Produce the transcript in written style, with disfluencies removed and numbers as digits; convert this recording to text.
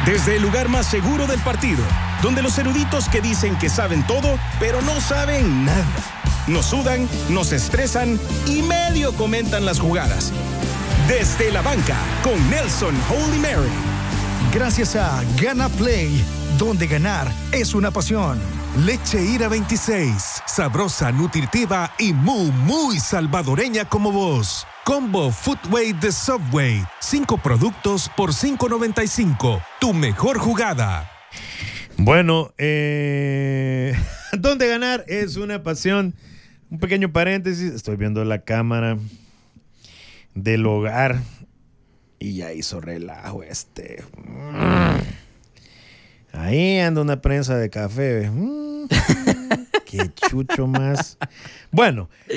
Desde el lugar más seguro del partido, donde los eruditos que dicen que saben todo, pero no saben nada. Nos sudan, nos estresan y medio comentan las jugadas. Desde la banca, con Nelson Holy Mary. Gracias a Gana Play, donde ganar es una pasión. Leche Ira 26, sabrosa, nutritiva y muy salvadoreña como vos. Combo Footway de Subway, 5 productos por $5.95. Tu mejor jugada. Bueno, ¿dónde ganar es una pasión? Un pequeño paréntesis, estoy viendo la cámara del hogar y ya hizo relajo Ahí anda una prensa de café. Qué chucho más. Bueno,